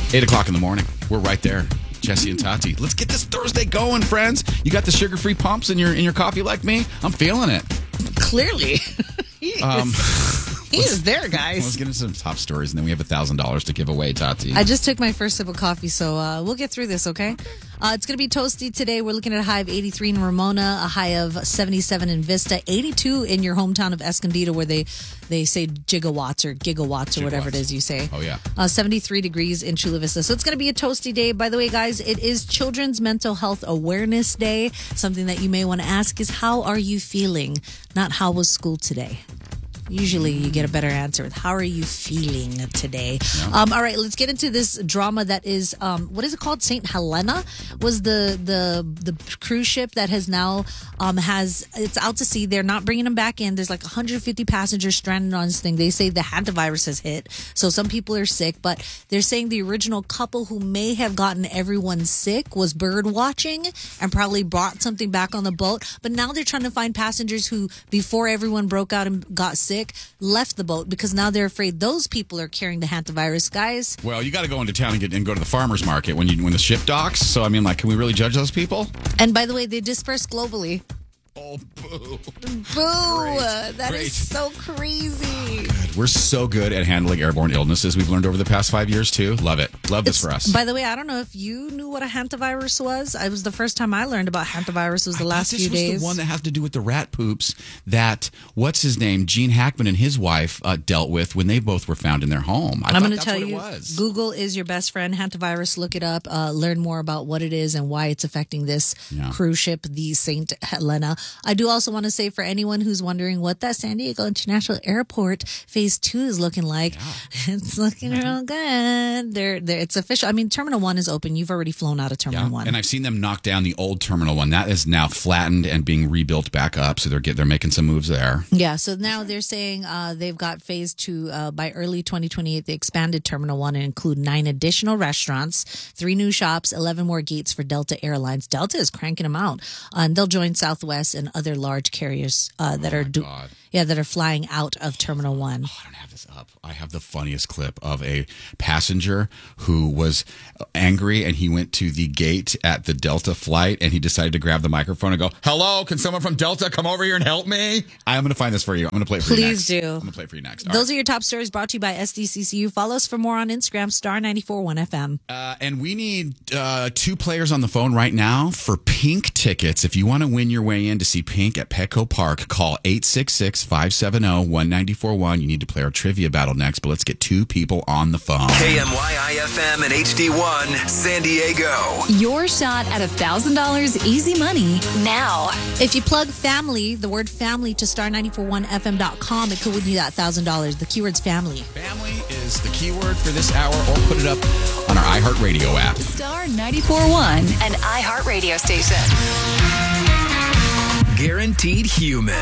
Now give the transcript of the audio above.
8 o'clock in the morning. We're right there. Jesse and Tati. Let's get this Thursday going, friends. You got the sugar-free pumps in your coffee like me? I'm feeling it. Clearly. He is there, guys. Let's get into some top stories, and then we have $1,000 to give away, Tati. I just took my first sip of coffee, so we'll get through this, okay? It's going to be toasty today. We're looking at a high of 83 in Ramona, a high of 77 in Vista, 82 in your hometown of Escondido, where they say gigawatts or whatever it is you say. Oh, yeah. 73 degrees in Chula Vista. So it's going to be a toasty day. By the way, guys, it is Children's Mental Health Awareness Day. Something that you may want to ask is, how are you feeling? Not how was school today? Usually you get a better answer with, how are you feeling today? Yeah. All right, let's get into this drama that is, what is it called? St. Helena was the cruise ship that has now, it's out to sea. They're not bringing them back in. There's like 150 passengers stranded on this thing. They say the hantavirus has hit. So some people are sick, but they're saying the original couple who may have gotten everyone sick was bird watching and probably brought something back on the boat. But now they're trying to find passengers who, before everyone broke out and got sick, left the boat because now they're afraid those people are carrying the hantavirus, guys. Well, you got to go into town and go to the farmer's market when the ship docks. So, I mean, like, can we really judge those people? And by the way, they disperse globally. Oh, boo. Boo. That is so crazy. Good. We're so good at handling airborne illnesses we've learned over the past 5 years, too. Love it. Love this for us. By the way, I don't know if you knew what a hantavirus was. It was the first time I learned about hantavirus was the last few days. This was the one that has to do with the rat poops that, what's his name, Gene Hackman and his wife dealt with when they both were found in their home. I'm going to tell you, Google is your best friend. Hantavirus, look it up. Learn more about what it is and why it's affecting this cruise ship, the St. Helena. I do also want to say, for anyone who's wondering what that San Diego International Airport Phase 2 is looking like, it's looking real good. It's official. I mean, Terminal 1 is open. You've already flown out of Terminal 1. And I've seen them knock down the old Terminal 1. That is now flattened and being rebuilt back up. So they're making some moves there. Yeah. So now they're saying they've got Phase 2 by early 2028. They expanded Terminal 1 and include 9 additional restaurants, 3 new shops, 11 more gates for Delta Airlines. Delta is cranking them out. And they'll join Southwest and other large carriers that are flying out of Terminal 1. Oh, I don't have this up. I have the funniest clip of a passenger who was angry, and he went to the gate at the Delta flight, and he decided to grab the microphone and go, "Hello, can someone from Delta come over here and help me?" I'm going to find this for you. I'm going to play it for you next. Please do. I'm going to play it for you next. Those are your top stories brought to you by SDCCU. Follow us for more on Instagram, Star 94.1 FM. And we need 2 players on the phone right now for Pink tickets. If you want to win your way in to see Pink at Petco Park, call 866-570-1941. You need to play our trivia battle next, but let's get 2 people on the phone. KMYI-FM and HD1, San Diego. Your shot at $1,000 easy money now. If you plug family, the word family, to star941fm.com, it could win you that $1,000. The keyword's family. Family is the keyword for this hour, or put it up on our iHeartRadio app. Star 94.1, an iHeartRadio station. Guaranteed human.